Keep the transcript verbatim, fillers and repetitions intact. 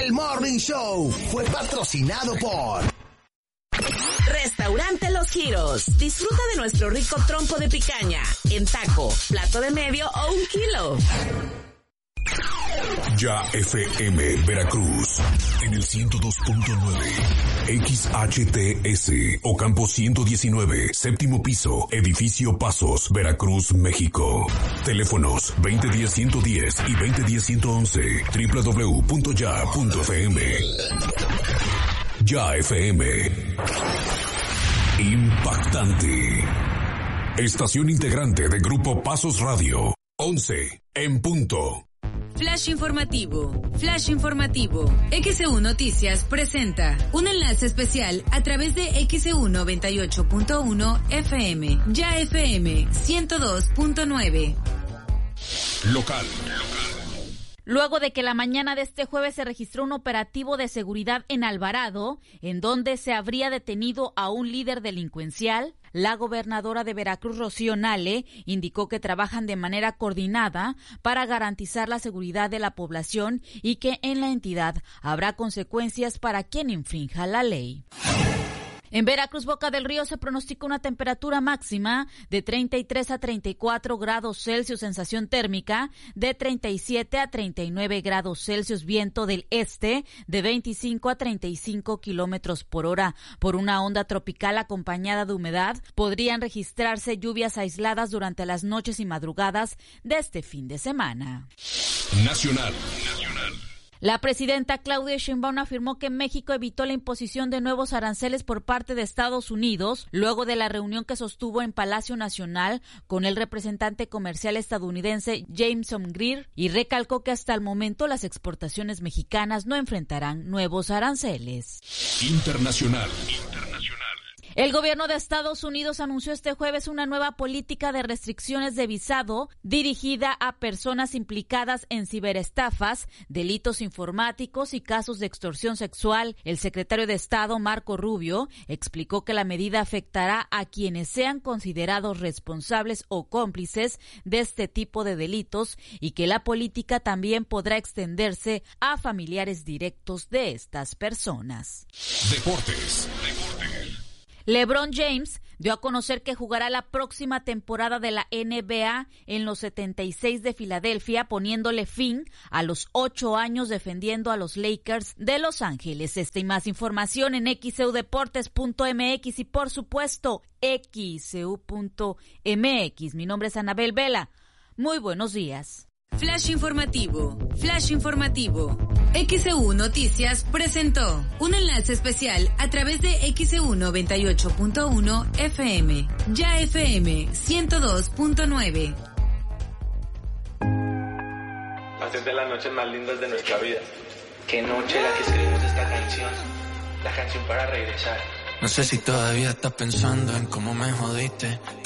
El Morning Show fue patrocinado por Restaurante Los Giros. Disfruta de nuestro rico trompo de picaña en taco, plato de medio o un kilo. Ya F M Veracruz en el ciento dos punto nueve, X H T S Ocampo ciento diecinueve, séptimo piso, edificio Pasos, Veracruz, México. Teléfonos veinte diez ciento diez y veinte diez ciento once, doble u doble u doble u punto ya punto f m. Ya F M. Impactante. Estación integrante de Grupo Pasos Radio. once en punto. Flash informativo, flash informativo. X E U Noticias presenta un enlace especial a través de X E U noventa y ocho punto uno F M, Ya F M ciento dos punto nueve. Local. Luego de que la mañana de este jueves se registró un operativo de seguridad en Alvarado, en donde se habría detenido a un líder delincuencial, la gobernadora de Veracruz, Rocío Nale, indicó que trabajan de manera coordinada para garantizar la seguridad de la población y que en la entidad habrá consecuencias para quien infrinja la ley. En Veracruz, Boca del Río, se pronostica una temperatura máxima de treinta y tres a treinta y cuatro grados Celsius, sensación térmica de treinta y siete a treinta y nueve grados Celsius, viento del este de veinticinco a treinta y cinco kilómetros por hora. Por una onda tropical acompañada de humedad, podrían registrarse lluvias aisladas durante las noches y madrugadas de este fin de semana. Nacional. La presidenta Claudia Sheinbaum afirmó que México evitó la imposición de nuevos aranceles por parte de Estados Unidos luego de la reunión que sostuvo en Palacio Nacional con el representante comercial estadounidense Jameson Greer, y recalcó que hasta el momento las exportaciones mexicanas no enfrentarán nuevos aranceles. Internacional. El gobierno de Estados Unidos anunció este jueves una nueva política de restricciones de visado dirigida a personas implicadas en ciberestafas, delitos informáticos y casos de extorsión sexual. El secretario de Estado, Marco Rubio, explicó que la medida afectará a quienes sean considerados responsables o cómplices de este tipo de delitos y que la política también podrá extenderse a familiares directos de estas personas. Deportes. LeBron James dio a conocer que jugará la próxima temporada de la N B A en los setenta y seis de Filadelfia, poniéndole fin a los ocho años defendiendo a los Lakers de Los Ángeles. Esta y más información en x e u deportes punto m x y por supuesto x e u punto m x. Mi nombre es Anabel Vela. Muy buenos días. Flash informativo, flash informativo. X E U Noticias presentó un enlace especial a través de X E U noventa y ocho punto uno F M, Ya F M ciento dos punto nueve. Hacer de las noches más lindas de nuestra vida. Qué noche la que escribimos esta canción, la canción para regresar. No sé si todavía estás pensando en cómo me jodiste.